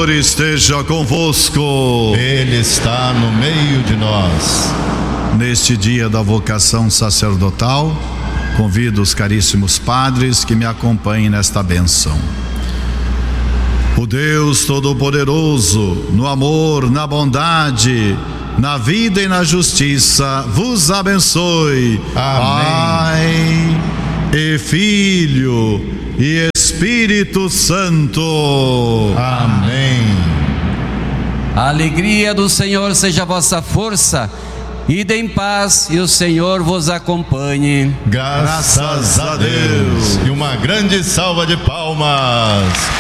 Senhor esteja convosco. Ele está no meio de nós. Neste dia da vocação sacerdotal, convido os caríssimos padres que me acompanhem nesta bênção. O Deus Todo-Poderoso, no amor, na bondade, na vida e na justiça, vos abençoe. Amém. Pai e Filho e Espírito Santo. Amém. A alegria do Senhor seja a vossa força. Ide em paz e o Senhor vos acompanhe. Graças a Deus. E uma grande salva de palmas.